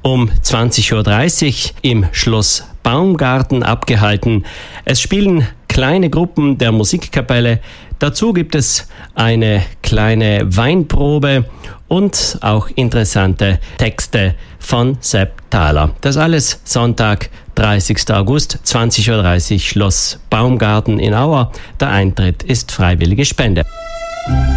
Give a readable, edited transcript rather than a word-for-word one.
um 20.30 Uhr im Schloss Baumgarten abgehalten. Es spielen kleine Gruppen der Musikkapelle. Dazu gibt es eine kleine Weinprobe und auch interessante Texte von Sepp Thaler. Das alles Sonntag, 30. August, 20.30 Uhr, Schloss Baumgarten in Auer. Der Eintritt ist freiwillige Spende.